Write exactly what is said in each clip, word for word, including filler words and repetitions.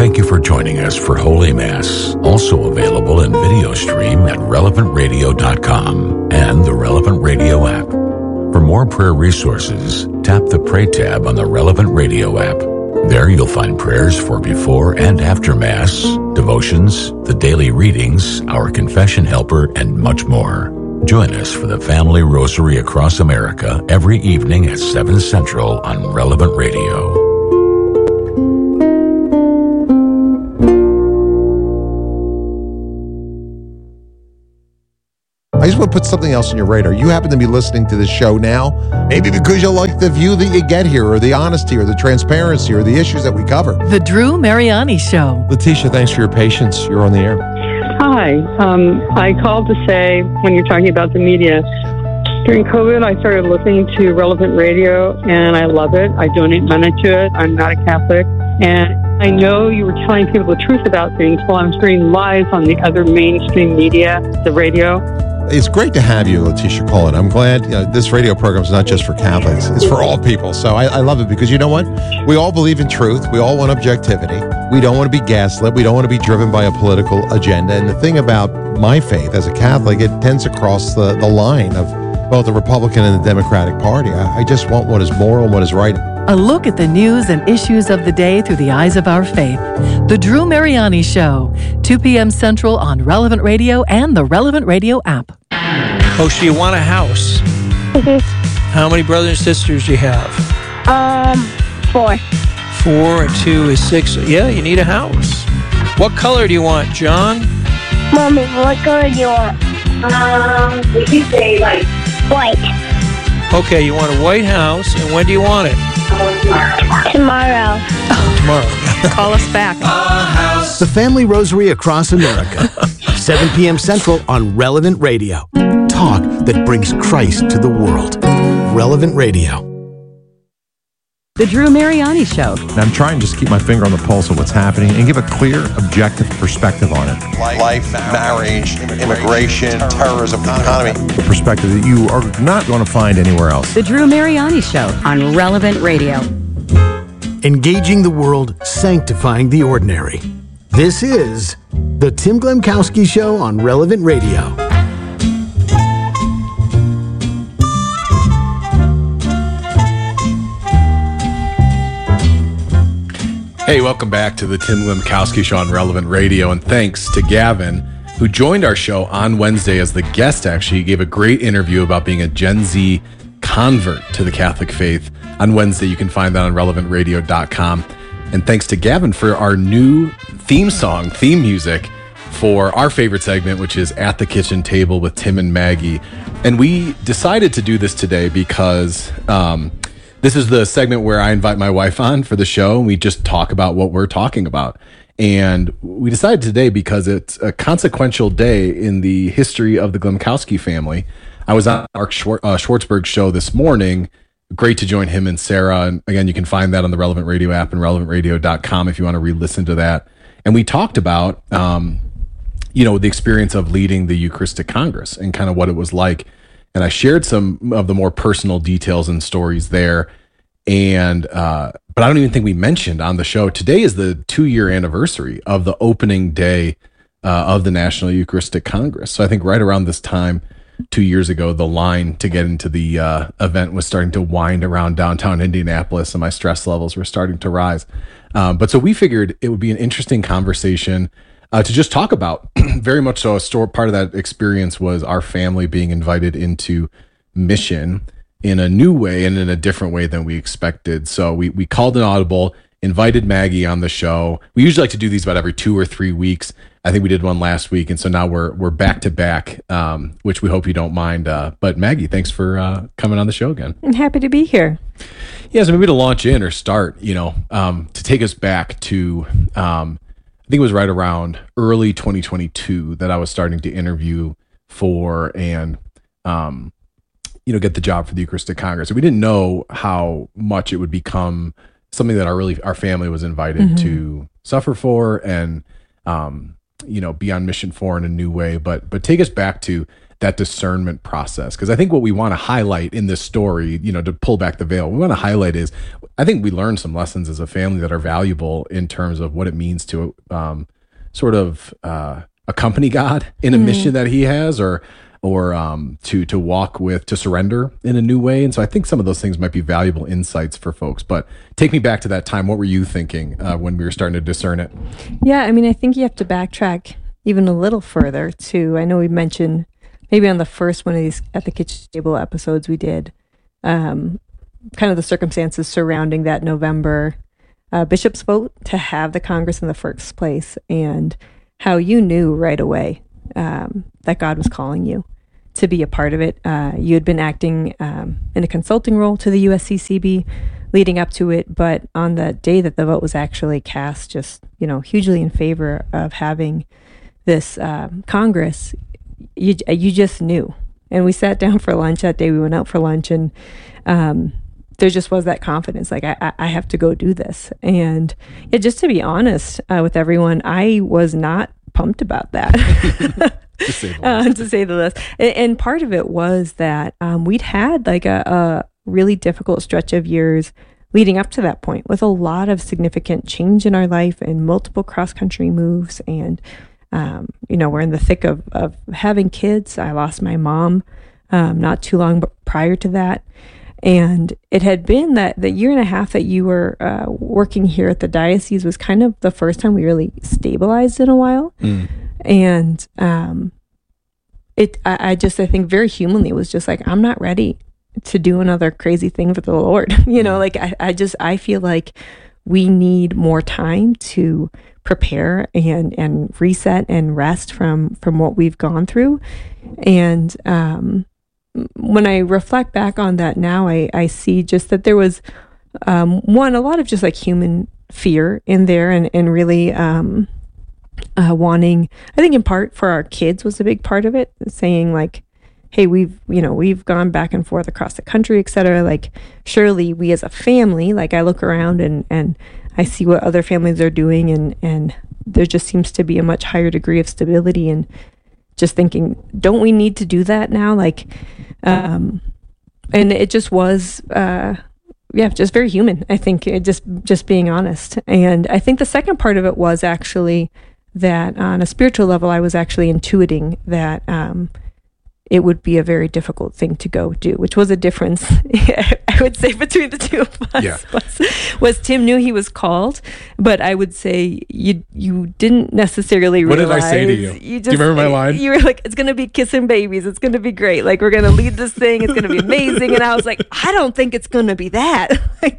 Thank you for joining us for Holy Mass, also available in video stream at relevant radio dot com and the Relevant Radio app. For more prayer resources, tap the Pray tab on the Relevant Radio app. There you'll find prayers for before and after Mass, devotions, the daily readings, our confession helper, and much more. Join us for the Family Rosary across America every evening at seven Central on Relevant Radio. I just want to put something else on your radar. You happen to be listening to this show now, maybe because you like the view that you get here, or the honesty, or the transparency, or the issues that we cover. The Drew Mariani Show. Letitia, thanks for your patience. You're on the air. Hi. Um, I called to say, when you're talking about the media, during COVID, I started listening to Relevant Radio, and I love it. I donate money to it. I'm not a Catholic. And I know you were telling people the truth about things while I'm hearing lies on the other mainstream media, the radio. It's great to have you, Letitia, call in. I'm glad, you know, this radio program is not just for Catholics. It's for all people. So I, I love it because you know what? We all believe in truth. We all want objectivity. We don't want to be gaslit. We don't want to be driven by a political agenda. And the thing about my faith as a Catholic, it tends to cross the, the line of both the Republican and the Democratic Party. I, I just want what is moral and what is right. A look at the news and issues of the day through the eyes of our faith. The Drew Mariani Show, two p.m. Central on Relevant Radio and the Relevant Radio app. Oh, so you want a house? Mm-hmm. How many brothers and sisters do you have? Um, four. Four and two is six. Yeah, you need a house. What color do you want, John? Mommy, what color do you want? Um, we could say like white. Okay, you want a white house, and when do you want it? Tomorrow. Tomorrow. Call us back. The Family Rosary across America. seven p.m. Central on Relevant Radio. Talk that brings Christ to the world. Relevant Radio. The Drew Mariani Show. And I'm trying to just keep my finger on the pulse of what's happening and give a clear, objective perspective on it. Life, marriage, immigration, terrorism, economy. A perspective that you are not going to find anywhere else. The Drew Mariani Show on Relevant Radio. Engaging the world, sanctifying the ordinary. This is the Tim Glemkowski Show on Relevant Radio. Hey, welcome back to the Tim Glemkowski Show on Relevant Radio, and thanks to Gavin, who joined our show on Wednesday as the guest. Actually, he gave a great interview about being a Gen Z convert to the Catholic faith. On Wednesday, you can find that on relevant radio dot com. And thanks to Gavin for our new theme song, theme music for our favorite segment, which is At the Kitchen Table with Tim and Maggie. And we decided to do this today because um, this is the segment where I invite my wife on for the show, and we just talk about what we're talking about. And we decided today because it's a consequential day in the history of the Glemkowski family. I was on Mark Schwar- uh, Schwartzberg's show this morning. Great to join him and Sarah. And again, you can find that on the Relevant Radio app and relevant radio dot com if you want to re-listen to that. And we talked about, um, you know, the experience of leading the Eucharistic Congress and kind of what it was like. And I shared some of the more personal details and stories there. And, uh, but I don't even think we mentioned on the show, today is the two year anniversary of the opening day uh, of the National Eucharistic Congress. So I think right around this time, two years ago, the line to get into the uh, event was starting to wind around downtown Indianapolis, and my stress levels were starting to rise. Um, but so we figured it would be an interesting conversation uh, to just talk about. Very much so, a store, part of that experience was our family being invited into mission in a new way and in a different way than we expected. So we we called an audible, invited Maggie on the show. We usually like to do these about every two or three weeks. I think we did one last week, and so now we're we're back to back, um, which we hope you don't mind. Uh, but Maggie, thanks for uh, coming on the show again. I'm happy to be here. Yeah, so maybe to launch in or start, you know, um, to take us back to, um, I think it was right around early twenty twenty-two that I was starting to interview for and, um, you know, get the job for the Eucharistic Congress. We didn't know how much it would become something that our really our family was invited mm-hmm. to suffer for and, um, you know, be on mission for in a new way. But but take us back to that discernment process. Because I think what we want to highlight in this story, you know, to pull back the veil, we want to highlight is, I think we learned some lessons as a family that are valuable in terms of what it means to um, sort of uh, accompany God in a mm. mission that he has, or or um, to to walk with, to surrender in a new way. And so I think some of those things might be valuable insights for folks. But take me back to that time. What were you thinking uh, when we were starting to discern it? Yeah, I mean, I think you have to backtrack even a little further to, I know we mentioned maybe on the first one of these At the Kitchen Table episodes we did, um, kind of the circumstances surrounding that November uh, bishop's vote to have the Congress in the first place, and how you knew right away um, that God was calling you to be a part of it. Uh, you had been acting um, in a consulting role to the U S C C B leading up to it, but on the day that the vote was actually cast, just, you know, hugely in favor of having this um, Congress, you you just knew. And we sat down for lunch that day. We went out for lunch, and um, there just was that confidence, like, I, I have to go do this. And yeah, just to be honest uh, with everyone, I was not pumped about that. to, say uh, to say the least. And, and part of it was that um, we'd had like a, a really difficult stretch of years leading up to that point, with a lot of significant change in our life and multiple cross-country moves. And, um, you know, we're in the thick of, of having kids. I lost my mom um, not too long prior to that. And it had been that the year and a half that you were uh, working here at the diocese was kind of the first time we really stabilized in a while. Mm. And um, it, I, I just, I think very humanly was just like, I'm not ready to do another crazy thing for the Lord. You know, like I, I just, I feel like we need more time to prepare and, and reset and rest from, from what we've gone through. And, um, when I reflect back on that now, I, I see just that there was, um, one, a lot of just like human fear in there, and, and really um, uh, wanting, I think in part for our kids was a big part of it, saying like, hey, we've, you know, we've gone back and forth across the country, et cetera. Like, surely we as a family, like I look around and, and I see what other families are doing, and, and there just seems to be a much higher degree of stability, and just thinking, don't we need to do that now? Like, um, and it just was, uh, yeah, just very human. I think it just, just being honest. And I think the second part of it was actually that on a spiritual level, I was actually intuiting that, um, it would be a very difficult thing to go do, which was a difference, I would say, between the two of us. Yeah. Was, was Tim knew he was called, but I would say you you didn't necessarily realize. What did I say to you? you just, Do you remember my line? You were like, it's going to be kissing babies. It's going to be great. Like, we're going to lead this thing. It's going to be amazing. And I was like, I don't think it's going to be that.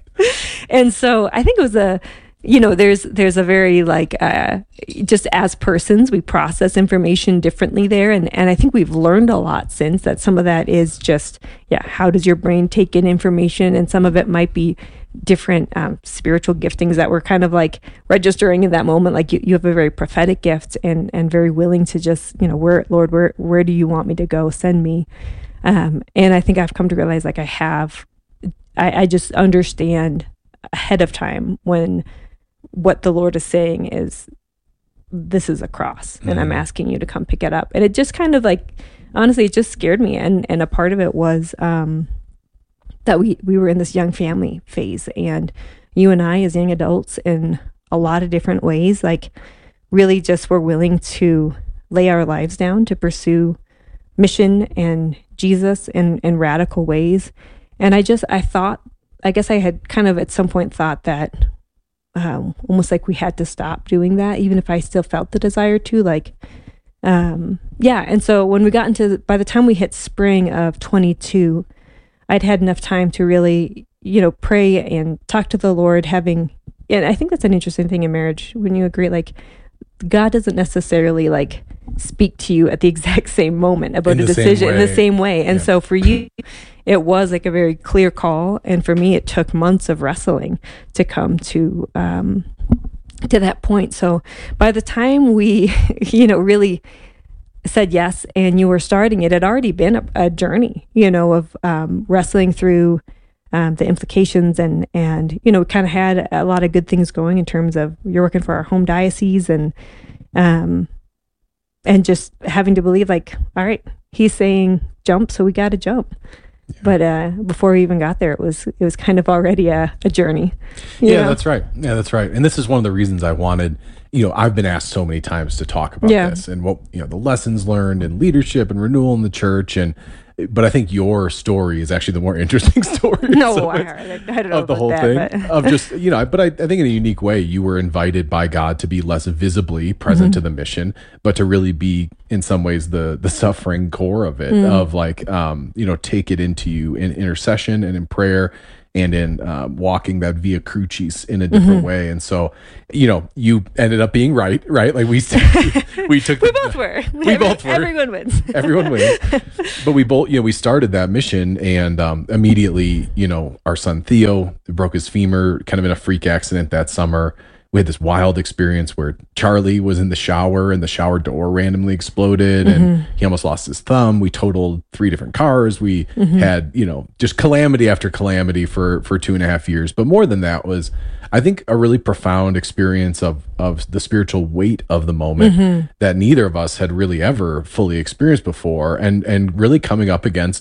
And so I think it was a, you know, there's there's a very like uh, just as persons, we process information differently there, and and I think we've learned a lot since that. Some of that is just yeah, how does your brain take in information, and some of it might be different um, spiritual giftings that we're kind of like registering in that moment. Like you, you have a very prophetic gift, and and very willing to just, you know, where Lord, where where do you want me to go? Send me. Um, and I think I've come to realize like I have, I, I just understand ahead of time when what the Lord is saying is, this is a cross, and mm-hmm. I'm asking you to come pick it up. And it just kind of like, honestly, it just scared me. And and a part of it was um, that we, we were in this young family phase, and you and I as young adults in a lot of different ways, like really just were willing to lay our lives down to pursue mission and Jesus in, in radical ways. And I just, I thought, I guess I had kind of at some point thought that Um, almost like we had to stop doing that, even if I still felt the desire to, like, um, yeah. And so when we got into, by the time we hit spring of twenty-two, I'd had enough time to really, you know, pray and talk to the Lord, having, and I think that's an interesting thing in marriage, when you agree, like, God doesn't necessarily like speak to you at the exact same moment about a decision in the same way. And yeah. So for you, it was like a very clear call. And for me, it took months of wrestling to come to, um, to that point. So by the time we, you know, really said yes, and you were starting, it had already been a, a journey, you know, of, um, wrestling through, um, the implications, and, and, you know, kind of had a lot of good things going in terms of you're working for our home diocese, and, um, and just having to believe like, all right, he's saying jump, so we got to jump. Yeah. But uh, before we even got there, it was it was kind of already a, a journey. Yeah, know? that's right. Yeah, that's right. And this is one of the reasons I wanted, you know, I've been asked so many times to talk about yeah. this and what, you know, the lessons learned and leadership and renewal in the church. And, but I think your story is actually the more interesting story. No, so I, I don't know of the about whole that, thing but. of just, you know, but I, I think in a unique way, you were invited by God to be less visibly present mm-hmm. to the mission, but to really be in some ways the, the suffering core of it, mm. of like, um, you know, take it into you in intercession and in prayer and in um, walking that via crucis in a different mm-hmm. way. And so, you know, you ended up being right, right? Like we we took we the, both were. We Every, both were. Everyone wins. Everyone wins. But we both, you know, we started that mission and um, immediately, you know, our son Theo broke his femur kind of in a freak accident that summer. We had this wild experience where Charlie was in the shower and the shower door randomly exploded mm-hmm. and he almost lost his thumb. We totaled three different cars. We mm-hmm. had, you know, just calamity after calamity for, for two and a half years. But more than that was, I think, a really profound experience of, of the spiritual weight of the moment mm-hmm. that neither of us had really ever fully experienced before. And, and really coming up against